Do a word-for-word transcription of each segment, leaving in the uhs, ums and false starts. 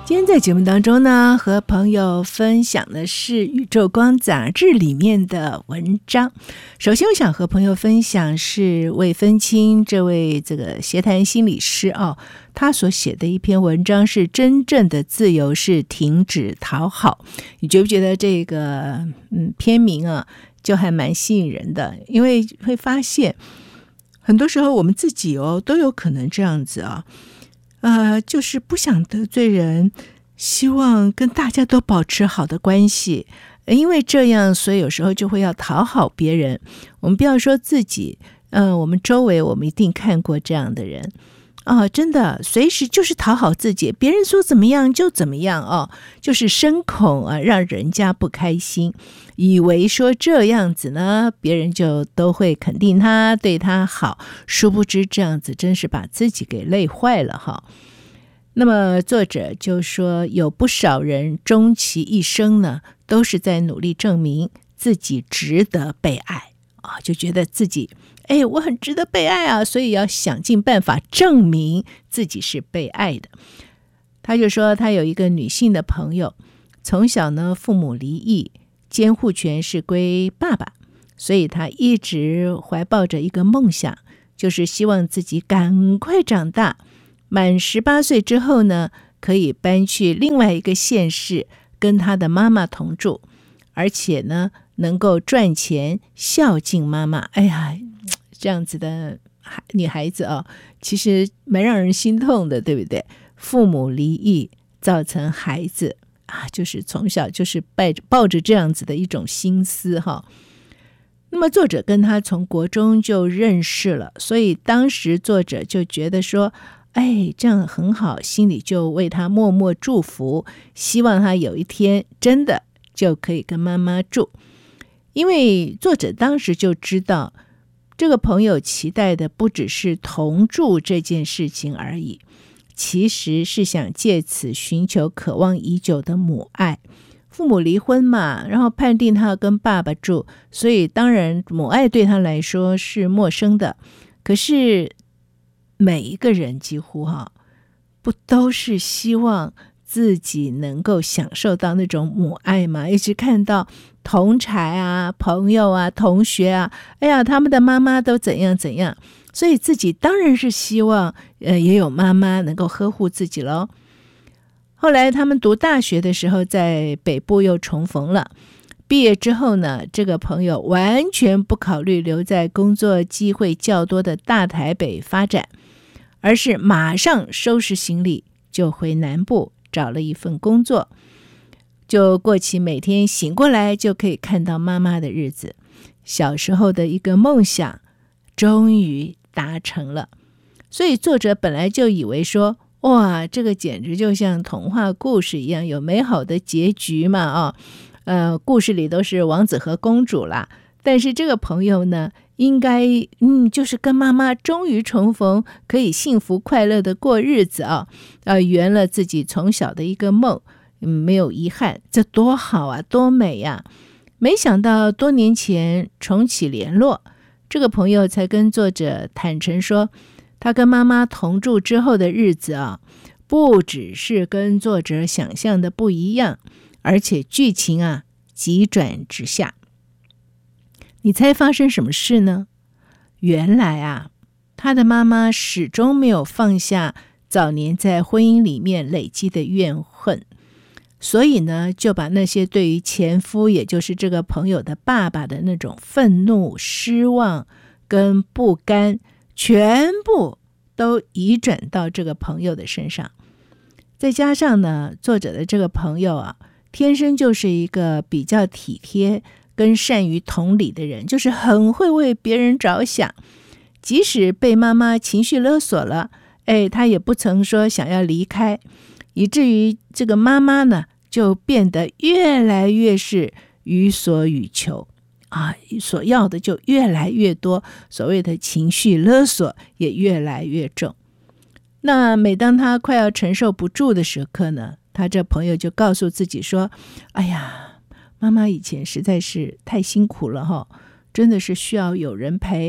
今天在节目当中呢，和朋友分享的是《宇宙光》杂志里面的文章。首先我想和朋友分享是魏芬清这位这个协谈心理师哦，他所写的一篇文章是真正的自由是停止讨好。你觉不觉得这个嗯篇名啊就还蛮吸引人的？因为会发现很多时候我们自己哦都有可能这样子啊。呃，就是不想得罪人，希望跟大家都保持好的关系，因为这样，所以有时候就会要讨好别人。我们不要说自己，呃，我们周围我们一定看过这样的人啊、哦，真的，随时就是讨好自己，别人说怎么样就怎么样哦，就是声恐啊，让人家不开心，以为说这样子呢，别人就都会肯定他，对他好，殊不知这样子真是把自己给累坏了哈。那么作者就说，有不少人终其一生呢，都是在努力证明自己值得被爱啊，就觉得自己哎，我很值得被爱啊，所以要想尽办法证明自己是被爱的。他就说，他有一个女性的朋友，从小呢父母离异，监护权是归爸爸，所以他一直怀抱着一个梦想，就是希望自己赶快长大，满十八岁之后呢，可以搬去另外一个县市，跟他的妈妈同住，而且呢能够赚钱孝敬妈妈。哎呀，这样子的女孩子啊，其实蛮让人心痛的，对不对？父母离异造成孩子啊，就是从小就是抱着这样子的一种心思哈。那么作者跟他从国中就认识了，所以当时作者就觉得说，哎，这样很好，心里就为他默默祝福，希望他有一天真的就可以跟妈妈住。因为作者当时就知道，这个朋友期待的不只是同住这件事情而已，其实是想借此寻求渴望已久的母爱。父母离婚嘛，然后判定他要跟爸爸住，所以当然母爱对他来说是陌生的。可是每一个人几乎哈，不都是希望自己能够享受到那种母爱嘛？一直看到同侪啊、朋友啊、同学啊，哎呀，他们的妈妈都怎样怎样，所以自己当然是希望呃也有妈妈能够呵护自己咯。后来他们读大学的时候，在北部又重逢了。毕业之后呢，这个朋友完全不考虑留在工作机会较多的大台北发展，而是马上收拾行李就回南部找了一份工作，就过起每天醒过来就可以看到妈妈的日子。小时候的一个梦想终于达成了，所以作者本来就以为说，哇，这个简直就像童话故事一样，有美好的结局嘛啊、哦，呃，故事里都是王子和公主啦。但是这个朋友呢，应该嗯，就是跟妈妈终于重逢，可以幸福快乐的过日子啊，呃，圆了自己从小的一个梦，嗯，没有遗憾，这多好啊，多美呀、啊！没想到多年前重启联络，这个朋友才跟作者坦诚说，他跟妈妈同住之后的日子啊，不只是跟作者想象的不一样，而且剧情啊急转直下。你猜发生什么事呢？原来啊，他的妈妈始终没有放下早年在婚姻里面累积的怨恨，所以呢，就把那些对于前夫，也就是这个朋友的爸爸的那种愤怒、失望跟不甘，全部都移转到这个朋友的身上。再加上呢，作者的这个朋友啊，天生就是一个比较体贴跟善于同理的人，就是很会为别人着想，即使被妈妈情绪勒索了，哎，他也不曾说想要离开，以至于这个妈妈呢，就变得越来越是予所欲求啊，所要的就越来越多，所谓的情绪勒索也越来越重。那每当他快要承受不住的时刻呢，他这朋友就告诉自己说，哎呀，妈妈以前实在是太辛苦了哈，真的是需要有人陪。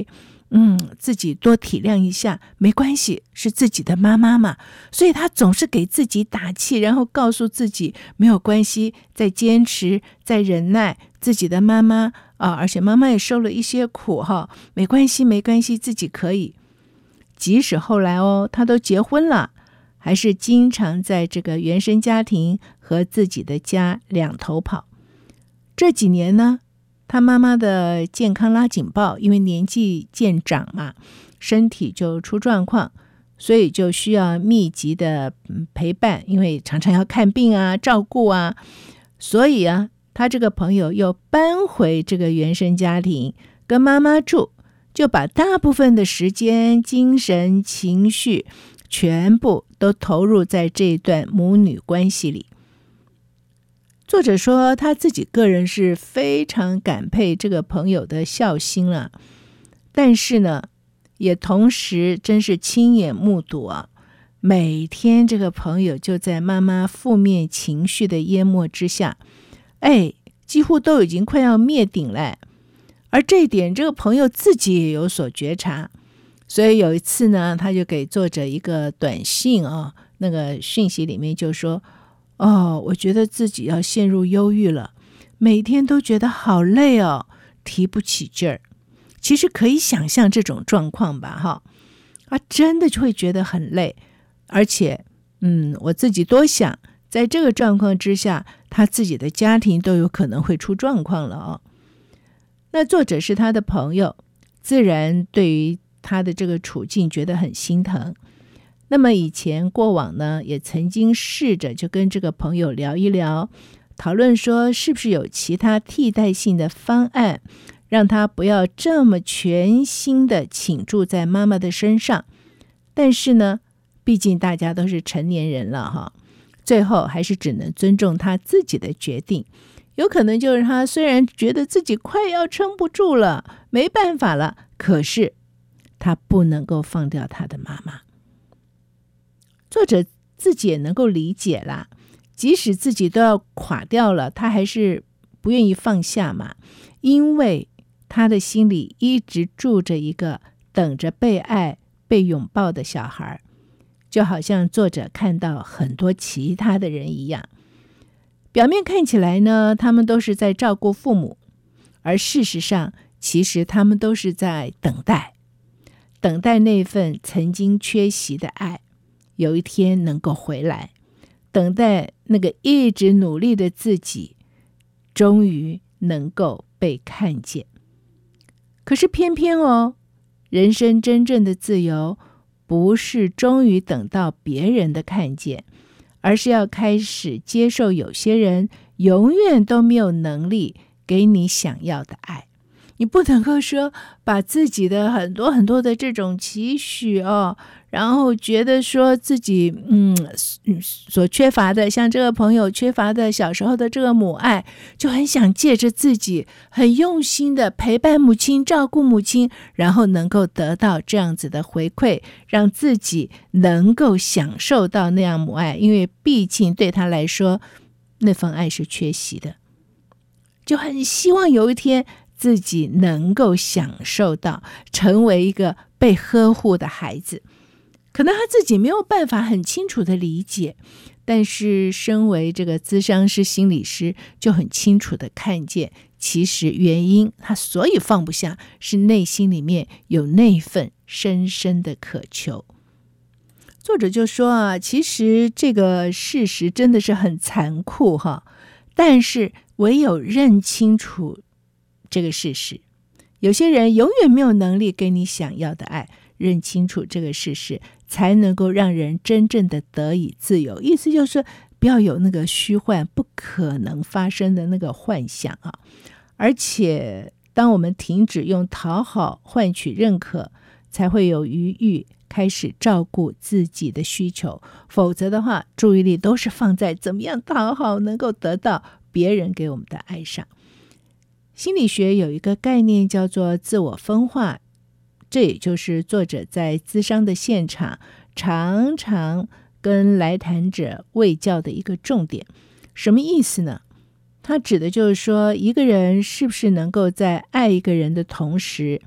嗯，自己多体谅一下，没关系，是自己的妈妈嘛，所以他总是给自己打气，然后告诉自己没有关系，再坚持，再忍耐，自己的妈妈啊，而且妈妈也受了一些苦哈，没关系，没关系，自己可以。即使后来哦，他都结婚了，还是经常在这个原生家庭和自己的家两头跑。这几年呢，他妈妈的健康拉警报，因为年纪渐长嘛，身体就出状况，所以就需要密集的陪伴，因为常常要看病啊、照顾啊，所以啊，他这个朋友又搬回这个原生家庭跟妈妈住，就把大部分的时间、精神、情绪全部都投入在这一段母女关系里。作者说他自己个人是非常感佩这个朋友的孝心了，但是呢，也同时真是亲眼目睹啊，每天这个朋友就在妈妈负面情绪的淹没之下，哎，几乎都已经快要灭顶了。而这一点，这个朋友自己也有所觉察，所以有一次呢，他就给作者一个短信啊，那个讯息里面就说，哦，我觉得自己要陷入忧郁了，每天都觉得好累哦，提不起劲儿。其实可以想象这种状况吧，哈，啊，真的就会觉得很累，而且，嗯，我自己多想，在这个状况之下，他自己的家庭都有可能会出状况了哦。那作者是他的朋友，自然对于他的这个处境觉得很心疼。那么以前过往呢，也曾经试着就跟这个朋友聊一聊，讨论说是不是有其他替代性的方案，让他不要这么全心的倾注在妈妈的身上。但是呢，毕竟大家都是成年人了哈，最后还是只能尊重他自己的决定。有可能就是他虽然觉得自己快要撑不住了，没办法了，可是他不能够放掉他的妈妈。作者自己也能够理解啦，即使自己都要垮掉了，他还是不愿意放下嘛，因为他的心里一直住着一个等着被爱、被拥抱的小孩，就好像作者看到很多其他的人一样。表面看起来呢，他们都是在照顾父母，而事实上，其实他们都是在等待，等待那份曾经缺席的爱有一天能够回来，等待那个一直努力的自己终于能够被看见。可是偏偏哦，人生真正的自由不是终于等到别人的看见，而是要开始接受有些人永远都没有能力给你想要的爱。你不能够说把自己的很多很多的这种期许哦，然后觉得说自己嗯所缺乏的，像这个朋友缺乏的小时候的这个母爱，就很想借着自己很用心的陪伴母亲、照顾母亲，然后能够得到这样子的回馈，让自己能够享受到那样母爱，因为毕竟对他来说那份爱是缺席的，就很希望有一天自己能够享受到成为一个被呵护的孩子。可能他自己没有办法很清楚的理解，但是身为这个咨商师、心理师，就很清楚的看见，其实原因他所以放不下，是内心里面有那份深深的渴求。作者就说啊，其实这个事实真的是很残酷哈，但是唯有认清楚这个事实，有些人永远没有能力给你想要的爱，认清楚这个事实，才能够让人真正的得以自由。意思就是不要有那个虚幻不可能发生的那个幻想啊！而且当我们停止用讨好换取认可，才会有余裕开始照顾自己的需求，否则的话，注意力都是放在怎么样讨好能够得到别人给我们的爱上。心理学有一个概念叫做自我分化，这也就是作者在咨商的现场常常跟来谈者卫教的一个重点。什么意思呢？他指的就是说，一个人是不是能够在爱一个人的同时，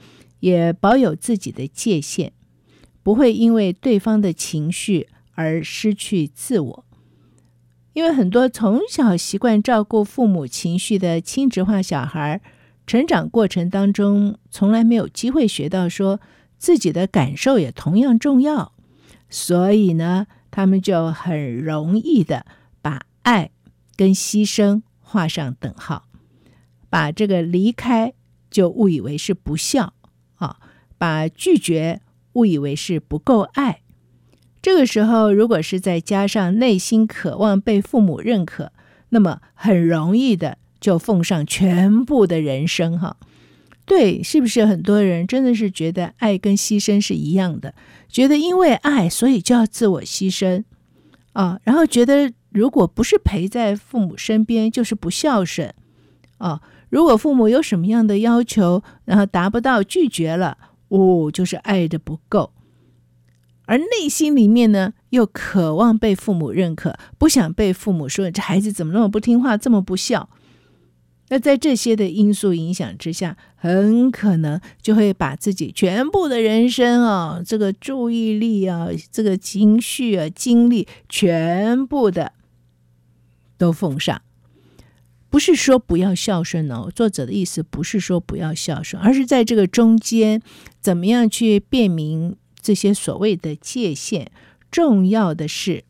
也保有自己的界限，不会因为对方的情绪而失去自我。因为很多从小习惯照顾父母情绪的亲职化小孩，成长过程当中从来没有机会学到说自己的感受也同样重要，所以呢，他们就很容易的把爱跟牺牲画上等号，把这个离开就误以为是不孝啊，把拒绝误以为是不够爱。这个时候如果是再加上内心渴望被父母认可，那么很容易的就奉上全部的人生哈。对，是不是很多人真的是觉得爱跟牺牲是一样的，觉得因为爱所以就要自我牺牲啊，然后觉得如果不是陪在父母身边就是不孝顺啊，如果父母有什么样的要求然后达不到拒绝了，哦，就是爱的不够。而内心里面呢，又渴望被父母认可，不想被父母说这孩子怎么那么不听话，这么不孝。那在这些的因素影响之下，很可能就会把自己全部的人生啊，这个注意力啊，这个情绪啊，精力全部的都奉上。不是说不要孝顺哦，作者的意思不是说不要孝顺，而是在这个中间怎么样去辨明这些所谓的界限。重要的是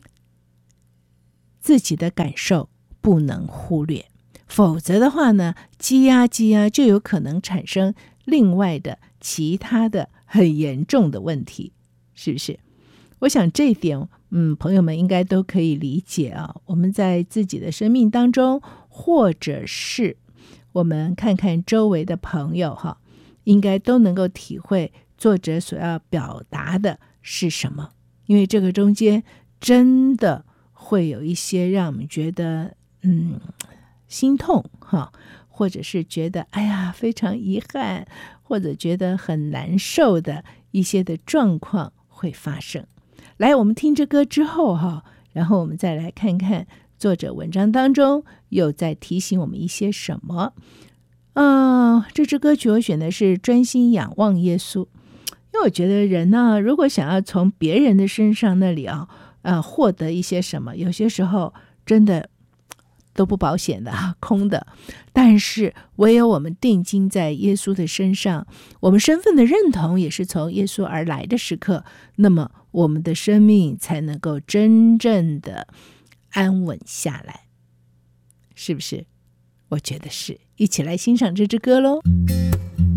自己的感受不能忽略，否则的话呢，积压积压就有可能产生另外的其他的很严重的问题，是不是？我想这一点嗯，朋友们应该都可以理解啊。我们在自己的生命当中，或者是我们看看周围的朋友哈，应该都能够体会作者所要表达的是什么。因为这个中间真的会有一些让我们觉得嗯心痛哈，或者是觉得哎呀非常遗憾，或者觉得很难受的一些的状况会发生。来，我们听这歌之后哈，然后我们再来看看作者文章当中又在提醒我们一些什么。嗯、呃，这支歌曲我选的是专心仰望耶稣。因为我觉得人呢，如果想要从别人的身上那里啊，呃，获得一些什么，有些时候真的都不保险的啊，空的。但是唯有我们定睛在耶稣的身上，我们身份的认同也是从耶稣而来的时刻，那么我们的生命才能够真正的安稳下来，是不是？我觉得是。一起来欣赏这支歌喽。